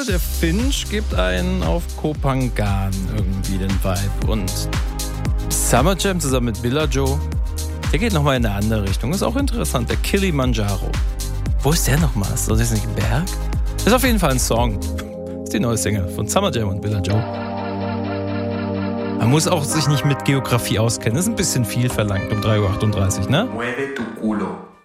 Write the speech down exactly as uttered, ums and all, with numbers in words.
der Finch gibt einen auf Kopangan irgendwie den Vibe. Und Summer Jam zusammen mit Billa Joe, der geht nochmal in eine andere Richtung. Ist auch interessant, der Kilimanjaro. Wo ist der nochmal? Ist das nicht ein Berg? Ist auf jeden Fall ein Song. Ist die neue Single von Summer Jam und Billa Joe. Man muss auch sich nicht mit Geografie auskennen. Ist ein bisschen viel verlangt um drei Uhr achtunddreißig, ne? Mueve tu culo.